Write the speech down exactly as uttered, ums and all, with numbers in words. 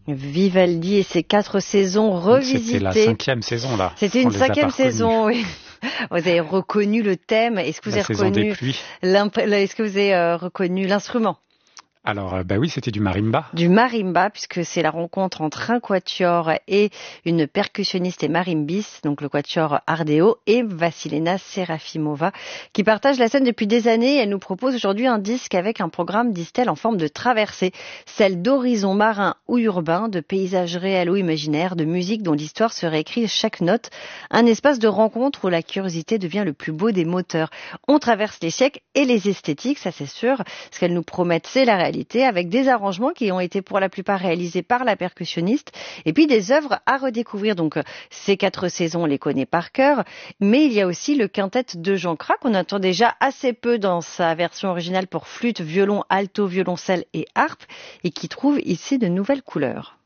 Vivaldi et ses quatre saisons revisitées. C'était la cinquième saison, là. C'était une cinquième saison, oui. Vous avez reconnu le thème. Est-ce que vous la avez saison reconnu des pluies. Est-ce que vous avez euh, reconnu l'instrument? Alors, euh, bah oui, c'était du marimba. Du marimba, puisque c'est la rencontre entre un quatuor et une percussionniste et marimbiste, donc le quatuor Ardeo et Vassilena Serafimova, qui partagent la scène depuis des années. Elle nous propose aujourd'hui un disque avec un programme, disent-elles, en forme de traversée, celle d'horizons marins ou urbains, de paysages réels ou imaginaires, de musique dont l'histoire se réécrit chaque note, un espace de rencontre où la curiosité devient le plus beau des moteurs. On traverse les siècles et les esthétiques, ça c'est sûr. Ce qu'elles nous promettent, c'est la réalité, avec des arrangements qui ont été pour la plupart réalisés par la percussionniste, et puis des œuvres à redécouvrir. Donc ces quatre saisons, on les connaît par cœur, mais il y a aussi le quintet de Jean Crac, qu'on entend déjà assez peu dans sa version originale pour flûte, violon, alto, violoncelle et harpe, et qui trouve ici de nouvelles couleurs.